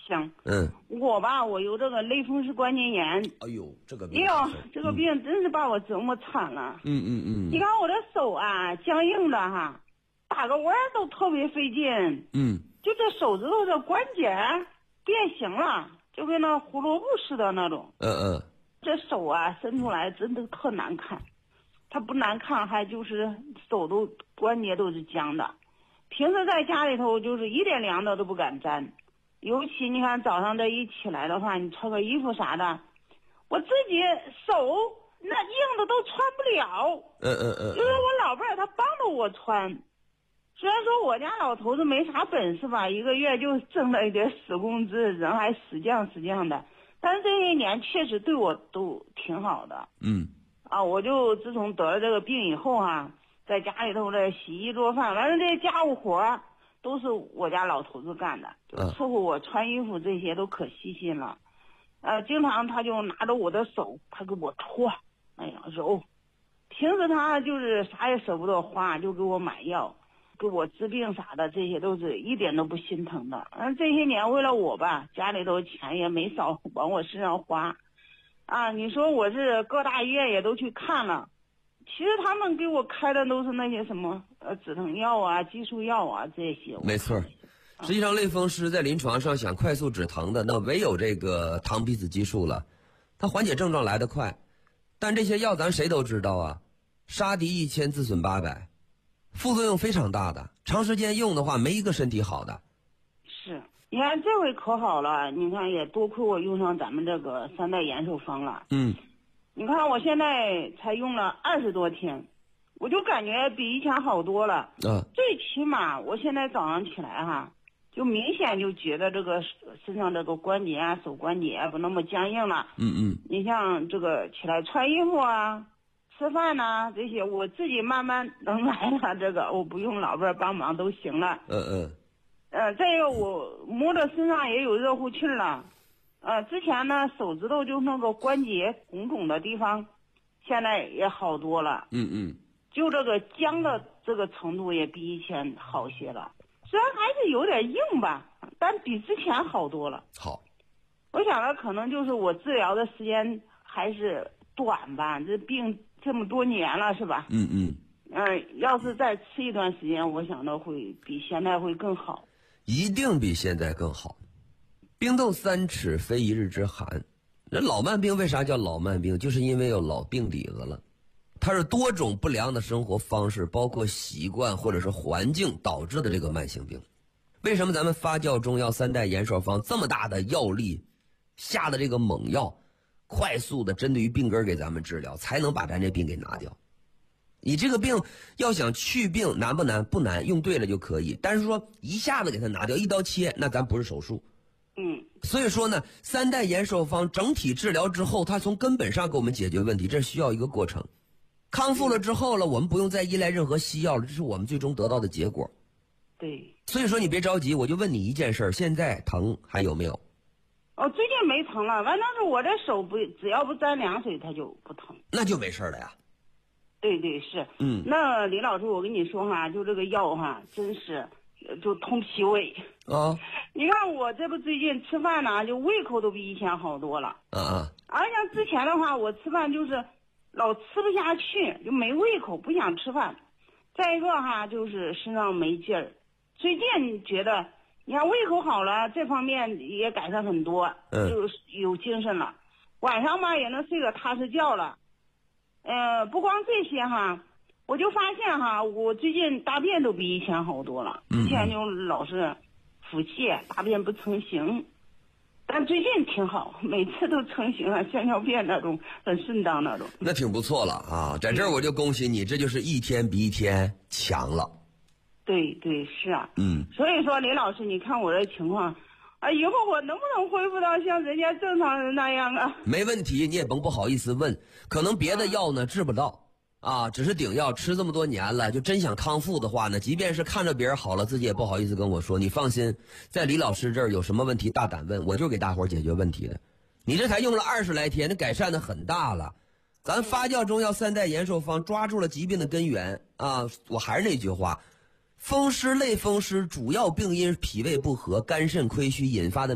行。 嗯。 我吧，我有这个类风湿关节炎。 哎呦，这个病。 哎呦，这个病真是把我折磨惨了。你看我的手啊，僵硬的哈，打个弯都特别费劲。就这手指头这关节变形了，就跟那胡萝卜似的那种。这手啊伸出来真的特难看，它不难看，还就是手都关节都是僵的。平时在家里头就是一点凉的都不敢沾，尤其你看早上这一起来的话，你穿个衣服啥的，我自己手那硬的都穿不了。因为我老伴儿他帮着我穿，虽然说我家老头子没啥本事吧，一个月就挣了一点死工资，人还死犟的，但是这些年确实对我都挺好的。我就自从得了这个病以后啊，在家里头的洗衣做饭，完了这些家务活都是我家老头子干的，就伺候我穿衣服这些都可细心了。经常他就拿着我的手，他给我搓，哎呀揉。平时他就是啥也舍不得花，就给我买药，给我治病啥的，这些都是一点都不心疼的。这些年为了我吧，家里头钱也没少往我身上花。你说我是各大医院也都去看了，其实他们给我开的都是那些什么止疼药啊、激素药啊这些。 没错，实际上类风湿在临床上想快速止疼的，那唯有这个糖皮质激素了，它缓解症状来得快，但这些药咱谁都知道啊，杀敌1000自损800，副作用非常大的，长时间用的话没一个身体好的。 是，你看这回可好了，你看也多亏我用上咱们这个3代延寿方了。你看我现在才用了20多天，我就感觉比以前好多了。最起码我现在早上起来哈，就明显就觉得这个身上这个关节啊、手关节不那么僵硬了。你像这个起来穿衣服啊、吃饭呐、这些，我自己慢慢能来了，这个我不用老伴帮忙都行了。再一个我摸着身上也有热乎气了。之前呢手指头就那个关节红肿的地方，现在也好多了。就这个僵的这个程度也比以前好些了，虽然还是有点硬吧，但比之前好多了。 好， 我想着可能就是我治疗的时间还是短吧，这病这么多年了是吧？要是再吃一段时间，我想着会比现在会更好， 一定比现在更好。冰冻3尺非一日之寒，那老慢病为啥叫老慢病？就是因为有老病底子了，它是多种不良的生活方式，包括习惯或者是环境导致的这个慢性病。为什么咱们发酵中药3代延寿方这么大的药力下的这个猛药，快速的针对于病根给咱们治疗，才能把咱这病给拿掉。你这个病要想去病难不难？不难，用对了就可以。但是说一下子给它拿掉，一刀切，那咱不是手术。所以说呢，3代延寿方整体治疗之后，它从根本上给我们解决问题，这需要一个过程。康复了之后了，我们不用再依赖任何西药了，这是我们最终得到的结果。 对， 所以说你别着急，我就问你一件事，现在疼还有没有？ 最近没疼了，反正是我这手不只要不沾凉水它就不疼， 那就没事了呀。 对是。那李老师我跟你说哈，就这个药哈真是就通脾胃。你看我这不最近吃饭呢，就胃口都比以前好多了。像之前的话，我吃饭就是老吃不下去，就没胃口，不想吃饭。再一个哈，就是身上没劲儿。最近觉得，你看胃口好了，这方面也改善很多，就是有精神了。晚上吧也能睡个踏实觉了。不光这些哈，我就发现哈，我最近大便都比以前好多了。之前就老是腹泻，大便不成形，但最近挺好，每次都成型了，像尿便那种，很顺当那种。 那挺不错了啊，在这儿我就恭喜你，这就是一天比一天强了。 对是啊。所以说李老师，你看我这情况以后我能不能恢复到像人家正常人那样啊？ 没问题，你也甭不好意思问，可能别的药呢治不到只是顶药，吃这么多年了，就真想康复的话呢，即便是看着别人好了，自己也不好意思跟我说。你放心，在李老师这儿有什么问题大胆问，我就给大伙儿解决问题的。你这才用了20来天，那改善的很大了。咱发酵中药3代延寿方抓住了疾病的根源我还是那句话，风湿类风湿主要病因脾胃不和、肝肾亏虚引发的